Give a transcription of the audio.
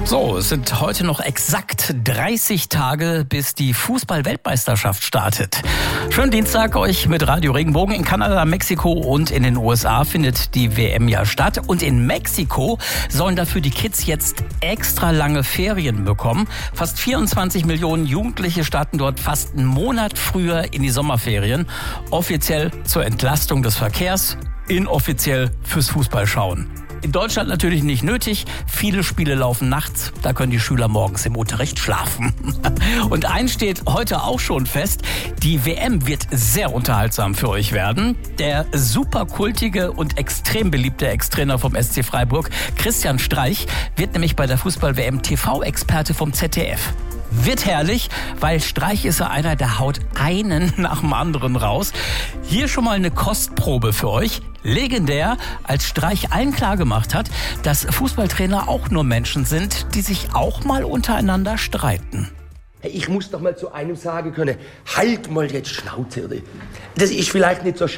So, es sind heute noch exakt 30 Tage, bis die Fußball-Weltmeisterschaft startet. Schönen Dienstag euch mit Radio Regenbogen. In Kanada, Mexiko und in den USA findet die WM ja statt. Und in Mexiko sollen dafür die Kids jetzt extra lange Ferien bekommen. Fast 24 Millionen Jugendliche starten dort fast einen Monat früher in die Sommerferien. Offiziell zur Entlastung des Verkehrs, inoffiziell fürs Fußballschauen. In Deutschland natürlich nicht nötig. Viele Spiele laufen nachts. Da können die Schüler morgens im Unterricht schlafen. Und eins steht heute auch schon fest. Die WM wird sehr unterhaltsam für euch werden. Der superkultige und extrem beliebte Ex-Trainer vom SC Freiburg, Christian Streich, wird nämlich bei der Fußball-WM TV-Experte vom ZDF. Wird herrlich, weil Streich ist ja einer, der haut einen nach dem anderen raus. Hier schon mal eine Kostprobe für euch. Legendär, als Streich allen klargemacht hat, dass Fußballtrainer auch nur Menschen sind, die sich auch mal untereinander streiten. Ich muss doch mal zu einem sagen können, halt mal jetzt Schnauze, oder? Das ist vielleicht nicht so schön.